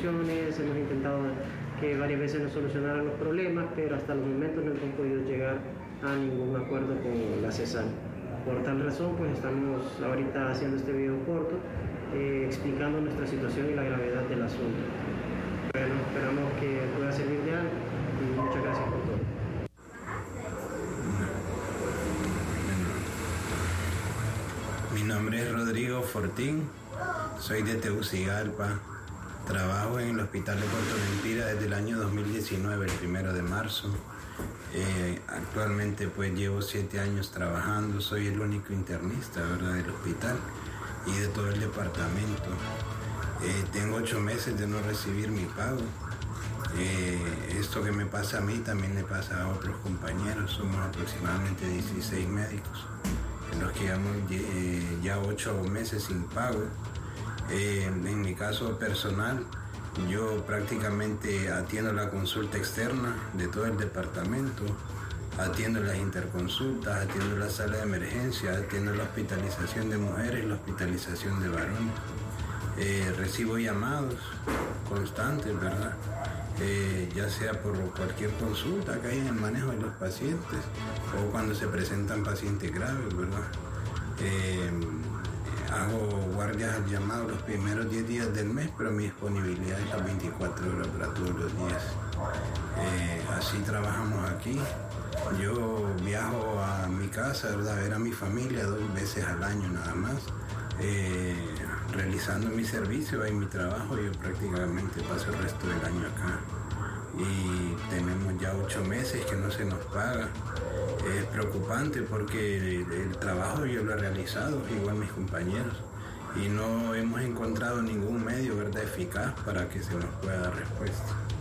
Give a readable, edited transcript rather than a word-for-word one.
explicaciones, hemos intentado que varias veces nos solucionaran los problemas, pero hasta los momentos no hemos podido llegar a ningún acuerdo con la CESAL. Por tal razón, pues estamos ahorita haciendo este video corto, explicando nuestra situación y la gravedad del asunto. Bueno, esperamos que pueda servir de algo y muchas gracias por todo. Mi nombre es Rodrigo Fortín, soy de Tegucigalpa, trabajo en el Hospital de Puerto Lempira desde el año 2019, el 1 de marzo. Actualmente pues llevo 7 años trabajando, soy el único internista, ¿verdad?, del hospital y de todo el departamento. Tengo 8 meses de no recibir mi pago. Esto que me pasa a mí también le pasa a otros compañeros, somos aproximadamente 16 médicos, en los que llevamos ya 8 meses sin pago. En mi caso personal, yo prácticamente atiendo la consulta externa de todo el departamento, atiendo las interconsultas, atiendo la sala de emergencia, atiendo la hospitalización de mujeres y la hospitalización de varones. Recibo llamados constantes, ¿verdad? Ya sea por cualquier consulta que hay en el manejo de los pacientes o cuando se presentan pacientes graves, ¿verdad? Hago guardias al llamado los primeros 10 días del mes, pero mi disponibilidad es las 24 horas para todos los días. Así trabajamos aquí. Yo viajo a mi casa, ¿verdad?, a ver a mi familia 2 veces al año nada más. Realizando mi servicio y mi trabajo, yo prácticamente paso el resto del año acá. Y tenemos ya 8 meses que no se nos paga. Es preocupante porque el trabajo yo lo he realizado, igual mis compañeros, y no hemos encontrado ningún medio, ¿verdad?, eficaz para que se nos pueda dar respuesta.